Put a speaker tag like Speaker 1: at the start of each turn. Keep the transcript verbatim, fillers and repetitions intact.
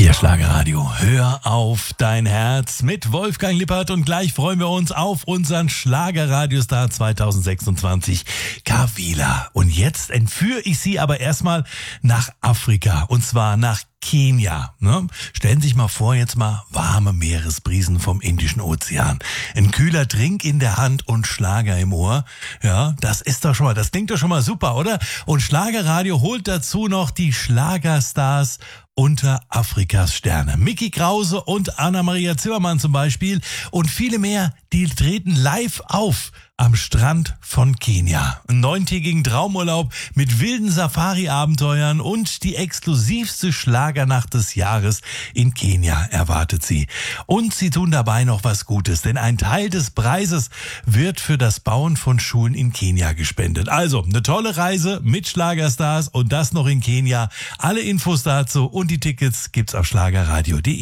Speaker 1: Hier Schlagerradio, hör auf dein Herz mit Wolfgang Lippert und gleich freuen wir uns auf unseren Schlagerradiostar zwanzig sechsundzwanzig, Kawila. Und jetzt entführe ich Sie aber erstmal nach Afrika und zwar nach Kenia. Ne? Stellen Sie sich mal vor, jetzt mal warme Meeresbrisen vom Indischen Ozean. Ein kühler Drink in der Hand und Schlager im Ohr. Ja, das ist doch schon mal, das klingt doch schon mal super, oder? Und Schlagerradio holt dazu noch die Schlagerstars unter Afrikas Sterne. Micky Krause und Anna-Maria Zimmermann zum Beispiel und viele mehr, die treten live auf am Strand von Kenia. Einen neuntägigen Traumurlaub mit wilden Safari-Abenteuern und die exklusivste Schlagernacht des Jahres in Kenia erwartet sie. Und sie tun dabei noch was Gutes, denn ein Teil des Preises wird für das Bauen von Schulen in Kenia gespendet. Also eine tolle Reise mit Schlagerstars und das noch in Kenia. Alle Infos dazu und die Tickets gibt's auf schlagerradio punkt de.